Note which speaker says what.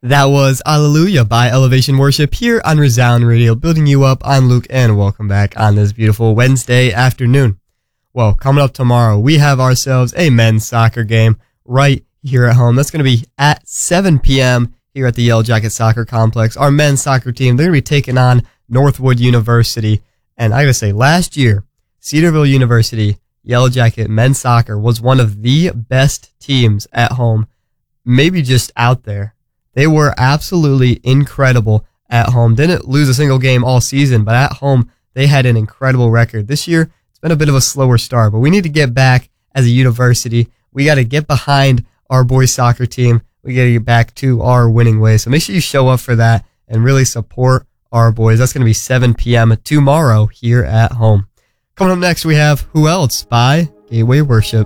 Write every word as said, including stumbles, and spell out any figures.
Speaker 1: That was Hallelujah by Elevation Worship here on Resound Radio, building you up. I'm Luke, and welcome back on this beautiful Wednesday afternoon. Well, coming up tomorrow, we have ourselves a men's soccer game right here at home. That's going to be at seven p.m. here at the Yellow Jacket Soccer Complex. Our men's soccer team, they're going to be taking on Northwood University. And I got to say, last year, Cedarville University Yellow Jacket men's soccer was one of the best teams at home, maybe just out there. They were absolutely incredible at home. Didn't lose a single game all season, but at home, they had an incredible record. This year, it's been a bit of a slower start, but we need to get back as a university. We got to get behind our boys soccer team. We got to get back to our winning ways. So make sure you show up for that and really support our boys. That's going to be seven p.m. tomorrow here at home. Coming up next, we have Who Else by Gateway Worship.